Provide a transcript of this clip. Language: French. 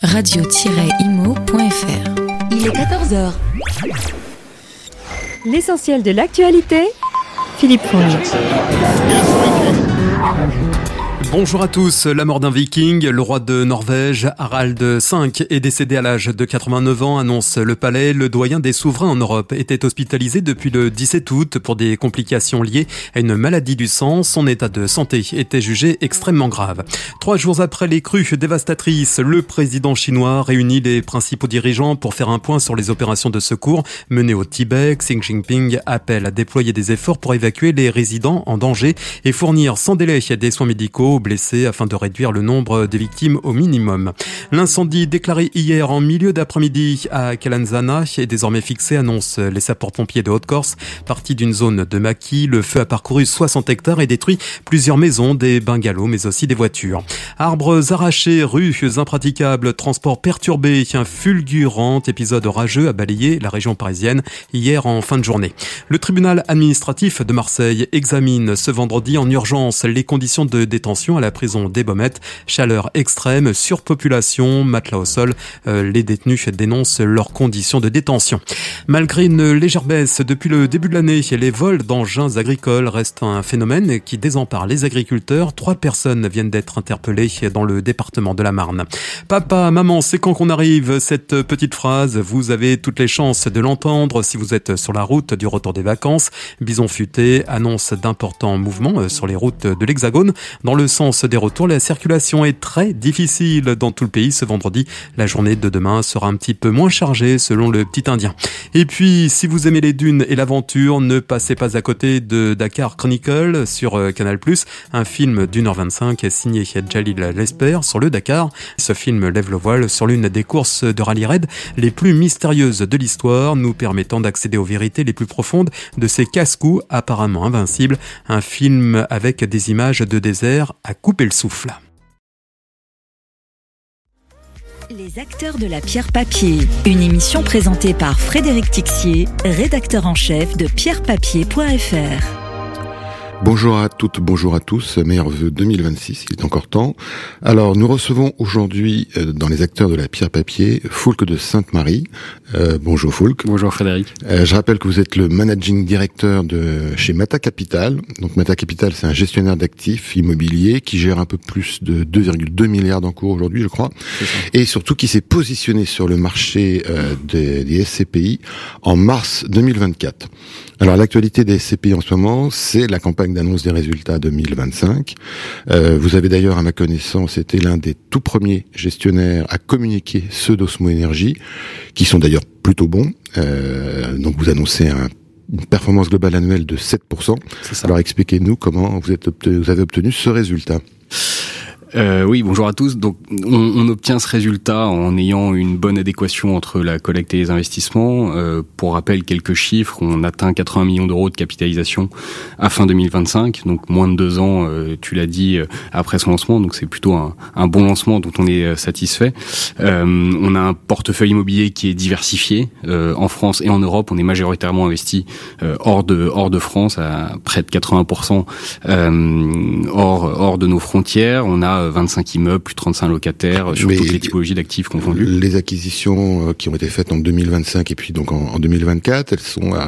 radio-imo.fr. Il est 14h. L'essentiel de l'actualité, Philippe Fonge. Bonjour à tous. La mort d'un viking, le roi de Norvège, Harald V, est décédé à l'âge de 89 ans, annonce le palais. Le doyen des souverains en Europe était hospitalisé depuis le 17 août pour des complications liées à une maladie du sang. Son état de santé était jugé extrêmement grave. 3 jours après les crues dévastatrices, le président chinois réunit les principaux dirigeants pour faire un point sur les opérations de secours menées au Tibet. Xi Jinping appelle à déployer des efforts pour évacuer les résidents en danger et fournir sans délai des soins médicaux aux blessés afin de réduire le nombre des victimes au minimum. L'incendie déclaré hier en milieu d'après-midi à Calanzana est désormais fixé, annoncent les sapeurs-pompiers de Haute-Corse. Parti d'une zone de maquis, le feu a parcouru 60 hectares et détruit plusieurs maisons, des bungalows mais aussi des voitures. Arbres arrachés, rues impraticables, transports perturbés, un fulgurant épisode orageux a balayé la région parisienne hier en fin de journée. Le tribunal administratif de Marseille examine ce vendredi en urgence les conditions de détention à la prison des Baumettes. Chaleur extrême, surpopulation, matelas au sol. Les détenus dénoncent leurs conditions de détention. Malgré une légère baisse depuis le début de l'année, les vols d'engins agricoles restent un phénomène qui désempare les agriculteurs. 3 personnes viennent d'être interpellées dans le département de la Marne. Papa, maman, c'est quand qu'on arrive? Cette petite phrase, vous avez toutes les chances de l'entendre si vous êtes sur la route du retour des vacances. Bison futé annonce d'importants mouvements sur les routes de l'Hexagone. Dans le sens des retours, la circulation est très difficile dans tout le pays ce vendredi. La journée de demain sera un petit peu moins chargée selon le petit Indien. Et puis, si vous aimez les dunes et l'aventure, ne passez pas à côté de Dakar Chronicle sur Canal+. Un film d'1h25 signé Jalil Lesper sur le Dakar. Ce film lève le voile sur l'une des courses de rallye raid les plus mystérieuses de l'histoire, nous permettant d'accéder aux vérités les plus profondes de ces casse-cous apparemment invincibles. Un film avec des images de désert à couper le souffle. Les acteurs de la pierre papier. Une émission présentée par Frédéric Tixier, rédacteur en chef de pierrepapier.fr. Bonjour à toutes, bonjour à tous, meilleurs vœux 2026, il est encore temps. Alors, nous recevons aujourd'hui, dans les acteurs de la pierre papier, Foulque de Sainte-Marie. Bonjour Foulque. Bonjour Frédéric. Je rappelle que vous êtes le managing director de chez Mata Capital. Donc Mata Capital, c'est un gestionnaire d'actifs immobiliers qui gère un peu plus de 2,2 milliards d'encours aujourd'hui, je crois. Et surtout qui s'est positionné sur le marché des SCPI en mars 2024. Alors, l'actualité des SCPI en ce moment, c'est la campagne d'annonce des résultats 2025. Vous avez d'ailleurs, à ma connaissance, été l'un des tout premiers gestionnaires à communiquer ceux d'Osmo Énergie, qui sont d'ailleurs plutôt bons. Donc, vous annoncez une performance globale annuelle de 7%. Alors, expliquez-nous comment vous avez obtenu ce résultat. Oui, bonjour à tous. Donc, on obtient ce résultat en ayant une bonne adéquation entre la collecte et les investissements. Pour rappel, quelques chiffres, on atteint 80 millions d'euros de capitalisation à fin 2025, donc moins de 2 ans, tu l'as dit, après son lancement. Donc, c'est plutôt un bon lancement dont on est satisfait. On a un portefeuille immobilier qui est diversifié. En France et en Europe, on est majoritairement investi hors de France, à près de 80% hors de nos frontières. On a 25 immeubles, plus de 35 locataires, sur toutes les typologies d'actifs confondus. Les acquisitions qui ont été faites en 2025 et puis donc en 2024, elles sont